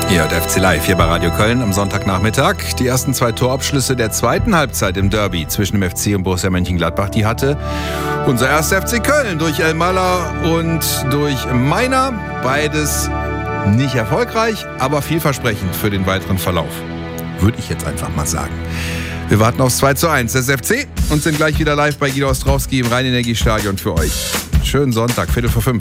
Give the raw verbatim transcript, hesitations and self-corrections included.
Ihr hört F C Live hier bei Radio Köln am Sonntagnachmittag. Die ersten zwei Torabschlüsse der zweiten Halbzeit im Derby zwischen dem F C und Borussia Mönchengladbach, die hatte unser erster F C Köln durch Elmalah und durch Meiner. Beides nicht erfolgreich, aber vielversprechend für den weiteren Verlauf. Würde ich jetzt einfach mal sagen. Wir warten aufs zwei zu eins des F C und sind gleich wieder live bei Guido Ostrowski im Rhein-Energie-Stadion für euch. Schönen Sonntag, Viertel vor fünf.